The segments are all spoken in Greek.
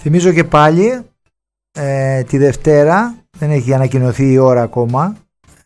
Θυμίζω και πάλι τη Δευτέρα, δεν έχει ανακοινωθεί η ώρα ακόμα,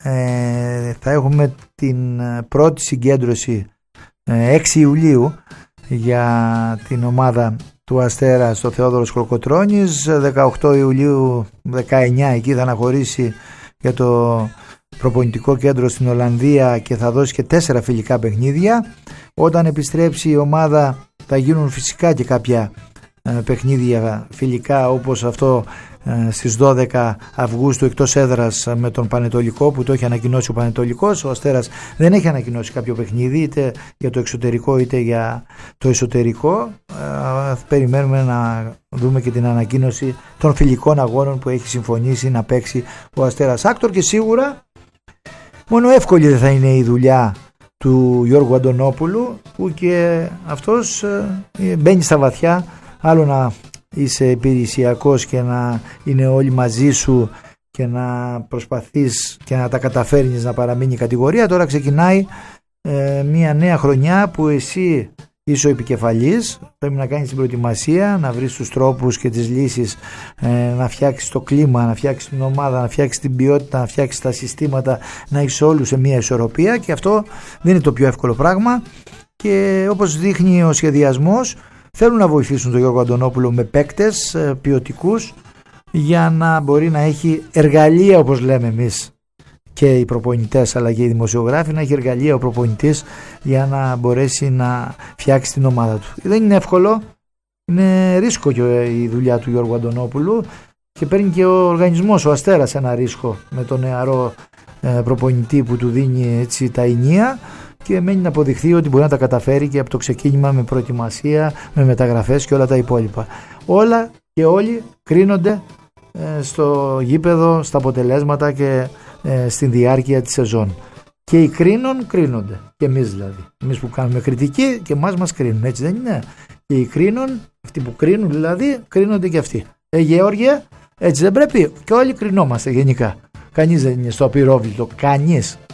θα έχουμε την πρώτη συγκέντρωση 6 Ιουλίου για την ομάδα του Αστέρα στο Θεόδωρος Κολοκοτρώνης. 18 Ιουλίου 19 εκεί θα αναχωρήσει για το προπονητικό κέντρο στην Ολλανδία και θα δώσει και 4 φιλικά παιχνίδια. Όταν επιστρέψει η ομάδα θα γίνουν φυσικά και κάποια παιχνίδια φιλικά, όπως αυτό στις 12 Αυγούστου εκτός έδρας με τον Πανετολικό, που το έχει ανακοινώσει ο Πανετολικός. Ο Αστέρας δεν έχει ανακοινώσει κάποιο παιχνίδι είτε για το εξωτερικό είτε για το εσωτερικό. Περιμένουμε να δούμε και την ανακοίνωση των φιλικών αγώνων που έχει συμφωνήσει να παίξει ο Αστέρας Άκτορ, και σίγουρα μόνο εύκολη δεν θα είναι η δουλειά του Γιώργου Αντωνόπουλου, που και αυτός μπαίνει στα βαθιά. Άλλο να είσαι υπηρεσιακός και να είναι όλοι μαζί σου και να προσπαθείς και να τα καταφέρνεις να παραμείνει η κατηγορία. Τώρα ξεκινάει μια νέα χρονιά που εσύ είσαι ο επικεφαλής, πρέπει να κάνεις την προετοιμασία, να βρεις τους τρόπους και τις λύσεις, να φτιάξεις το κλίμα, να φτιάξεις την ομάδα, να φτιάξεις την ποιότητα, να φτιάξεις τα συστήματα, να έχεις όλους σε μια ισορροπία, και αυτό δεν είναι το πιο εύκολο πράγμα. Και όπως δείχνει ο σχεδιασμός, θέλουν να βοηθήσουν τον Γιώργο Αντωνόπουλο με παίκτες ποιοτικούς για να μπορεί να έχει εργαλεία, όπως λέμε εμείς και οι προπονητές αλλά και οι δημοσιογράφοι, να έχει εργαλεία ο προπονητής για να μπορέσει να φτιάξει την ομάδα του. Δεν είναι εύκολο, είναι ρίσκο και η δουλειά του Γιώργου Αντωνόπουλου, και παίρνει και ο οργανισμός, ο Αστέρας, ένα ρίσκο με τον νεαρό προπονητή που του δίνει έτσι τα ενία, και μένει να αποδειχθεί ότι μπορεί να τα καταφέρει και από το ξεκίνημα, με προετοιμασία, με μεταγραφές και όλα τα υπόλοιπα. Όλα και όλοι κρίνονται στο γήπεδο, στα αποτελέσματα και στην διάρκεια της σεζόν. Και οι κρίνονται. Και εμείς δηλαδή. Εμείς που κάνουμε κριτική και εμάς μας κρίνουν. Έτσι δεν είναι? Και οι αυτοί που κρίνουν δηλαδή, κρίνονται και αυτοί. Γεώργια, έτσι δεν πρέπει? Και όλοι κρινόμαστε γενικά. Κανείς δεν είναι στο απειρόβλητο. Κανείς.